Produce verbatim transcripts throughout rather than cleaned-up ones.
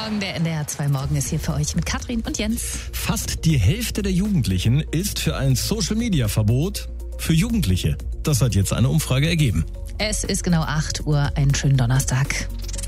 Morgen, der N D R zwei Morgen ist hier für euch mit Katrin und Jens. Fast die Hälfte der Jugendlichen ist für ein Social-Media-Verbot für Jugendliche. Das hat jetzt eine Umfrage ergeben. Es ist genau acht Uhr, einen schönen Donnerstag.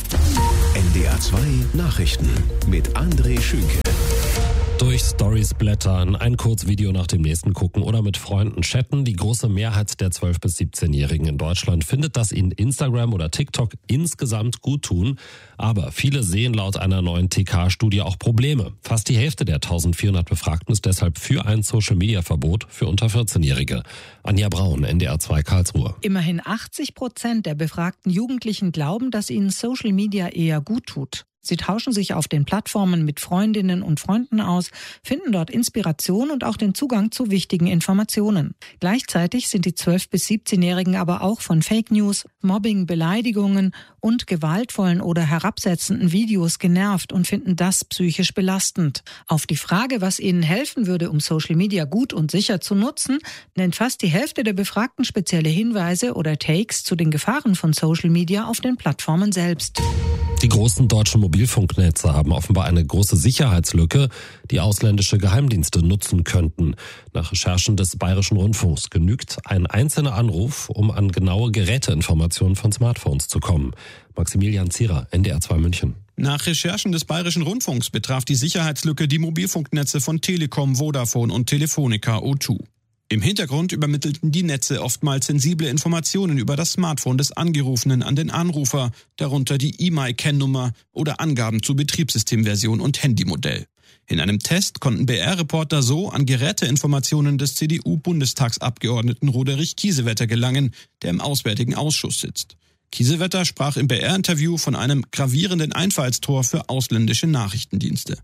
N D R zwei Nachrichten mit André Schünke. Durch Stories blättern, ein Kurzvideo nach dem nächsten gucken oder mit Freunden chatten. Die große Mehrheit der zwölf- bis siebzehnjährigen in Deutschland findet, dass ihnen Instagram oder TikTok insgesamt gut tun. Aber viele sehen laut einer neuen T K-Studie auch Probleme. Fast die Hälfte der eintausendvierhundert Befragten ist deshalb für ein Social-Media-Verbot für unter vierzehn-Jährige. Anja Braun, N D R zwei Karlsruhe. Immerhin achtzig Prozent der befragten Jugendlichen glauben, dass ihnen Social Media eher gut tut. Sie tauschen sich auf den Plattformen mit Freundinnen und Freunden aus, finden dort Inspiration und auch den Zugang zu wichtigen Informationen. Gleichzeitig sind die zwölf- bis siebzehnjährigen aber auch von Fake News, Mobbing, Beleidigungen und gewaltvollen oder herabsetzenden Videos genervt und finden das psychisch belastend. Auf die Frage, was ihnen helfen würde, um Social Media gut und sicher zu nutzen, nennt fast die Hälfte der Befragten spezielle Hinweise oder Takes zu den Gefahren von Social Media auf den Plattformen selbst. Die großen deutschen Mobilfunknetze haben offenbar eine große Sicherheitslücke, die ausländische Geheimdienste nutzen könnten. Nach Recherchen des Bayerischen Rundfunks genügt ein einzelner Anruf, um an genaue Geräteinformationen von Smartphones zu kommen. Maximilian Zierer, N D R zwei München. Nach Recherchen des Bayerischen Rundfunks betraf die Sicherheitslücke die Mobilfunknetze von Telekom, Vodafone und Telefonica O zwei. Im Hintergrund übermittelten die Netze oftmals sensible Informationen über das Smartphone des Angerufenen an den Anrufer, darunter die E M I C-Kennnummer oder Angaben zu Betriebssystemversion und Handymodell. In einem Test konnten B R-Reporter so an Geräteinformationen des C D U-Bundestagsabgeordneten Roderich Kiesewetter gelangen, der im Auswärtigen Ausschuss sitzt. Kiesewetter sprach im B R-Interview von einem gravierenden Einfallstor für ausländische Nachrichtendienste.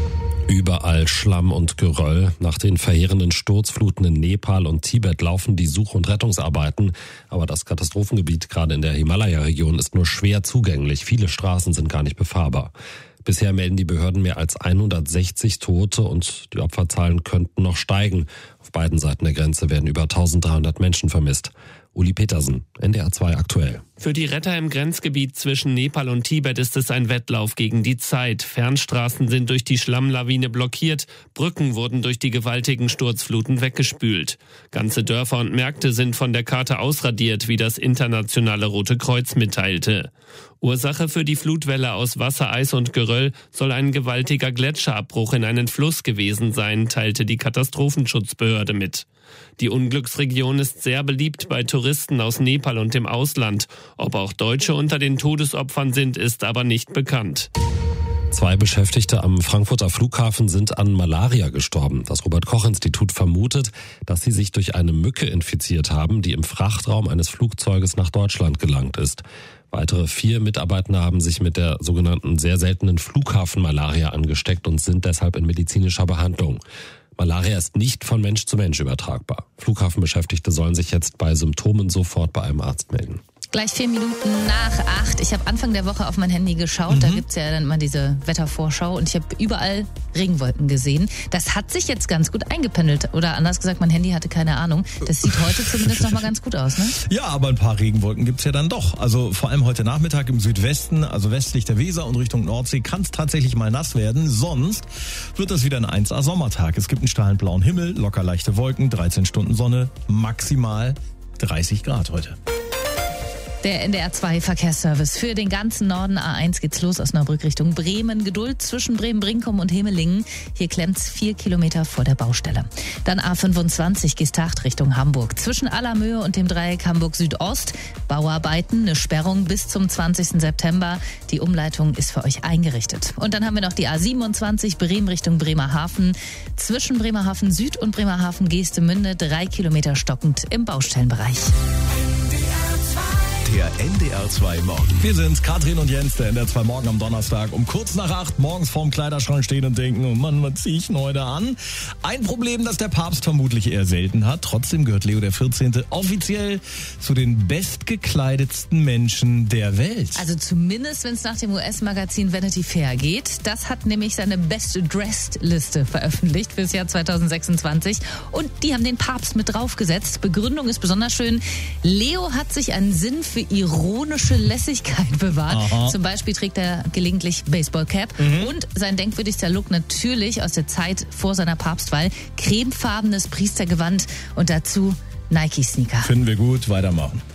Überall Schlamm und Geröll. Nach den verheerenden Sturzfluten in Nepal und Tibet laufen die Such- und Rettungsarbeiten. Aber das Katastrophengebiet, gerade in der Himalaya-Region, ist nur schwer zugänglich. Viele Straßen sind gar nicht befahrbar. Bisher melden die Behörden mehr als hundertsechzig Tote und die Opferzahlen könnten noch steigen. Auf beiden Seiten der Grenze werden über eintausenddreihundert Menschen vermisst. Uli Petersen, N D R zwei aktuell. Für die Retter im Grenzgebiet zwischen Nepal und Tibet ist es ein Wettlauf gegen die Zeit. Fernstraßen sind durch die Schlammlawine blockiert, Brücken wurden durch die gewaltigen Sturzfluten weggespült. Ganze Dörfer und Märkte sind von der Karte ausradiert, wie das internationale Rote Kreuz mitteilte. Ursache für die Flutwelle aus Wasser, Eis und Geröll soll ein gewaltiger Gletscherabbruch in einen Fluss gewesen sein, teilte die Katastrophenschutzbehörde mit. Die Unglücksregion ist sehr beliebt bei Touristen aus Nepal und dem Ausland. Ob auch Deutsche unter den Todesopfern sind, ist aber nicht bekannt. Zwei Beschäftigte am Frankfurter Flughafen sind an Malaria gestorben. Das Robert-Koch-Institut vermutet, dass sie sich durch eine Mücke infiziert haben, die im Frachtraum eines Flugzeuges nach Deutschland gelangt ist. Weitere vier Mitarbeiter haben sich mit der sogenannten sehr seltenen Flughafenmalaria angesteckt und sind deshalb in medizinischer Behandlung. Malaria ist nicht von Mensch zu Mensch übertragbar. Flughafenbeschäftigte sollen sich jetzt bei Symptomen sofort bei einem Arzt melden. Gleich vier Minuten nach acht. Ich habe Anfang der Woche auf mein Handy geschaut. Mhm. Da gibt's ja dann immer diese Wettervorschau. Und ich habe überall Regenwolken gesehen. Das hat sich jetzt ganz gut eingependelt. Oder anders gesagt, mein Handy hatte keine Ahnung. Das sieht heute zumindest noch mal ganz gut aus, ne? Ja, aber ein paar Regenwolken gibt's ja dann doch. Also vor allem heute Nachmittag im Südwesten, also westlich der Weser und Richtung Nordsee, kann es tatsächlich mal nass werden. Sonst wird das wieder ein eins A Sommertag. Es gibt einen strahlend blauen Himmel, locker leichte Wolken, dreizehn Stunden Sonne, maximal dreißig Grad heute. Der N D R zwei Verkehrsservice für den ganzen Norden. A eins geht's los aus Neubrück Richtung Bremen. Geduld zwischen Bremen-Brinkum und Hemelingen. Hier klemmt's vier Kilometer vor der Baustelle. Dann A fünfundzwanzig Geesthacht Richtung Hamburg. Zwischen Allermöhe und dem Dreieck Hamburg Südost. Bauarbeiten, eine Sperrung bis zum zwanzigsten September. Die Umleitung ist für euch eingerichtet. Und dann haben wir noch die A siebenundzwanzig Bremen Richtung Bremerhaven. Zwischen Bremerhaven Süd und Bremerhaven Geestemünde drei Kilometer stockend im Baustellenbereich. Der N D R zwei Morgen. Wir sind's, Katrin und Jens, der N D R zwei Morgen am Donnerstag um kurz nach acht morgens vorm Kleiderschrank stehen und denken, oh Mann, was zieh ich denn heute an? Ein Problem, das der Papst vermutlich eher selten hat. Trotzdem gehört Leo der vierzehnte offiziell zu den bestgekleidetsten Menschen der Welt. Also zumindest, wenn es nach dem U S-Magazin Vanity Fair geht. Das hat nämlich seine Best-Dressed-Liste veröffentlicht fürs Jahr zweitausendsechsundzwanzig. Und die haben den Papst mit draufgesetzt. Begründung ist besonders schön. Leo hat sich einen Sinn für ironische Lässigkeit bewahrt. Aha. Zum Beispiel trägt er gelegentlich Baseballcap. Mhm. Und sein denkwürdigster Look natürlich aus der Zeit vor seiner Papstwahl. Cremefarbenes Priestergewand und dazu Nike-Sneaker. Finden wir gut, weitermachen.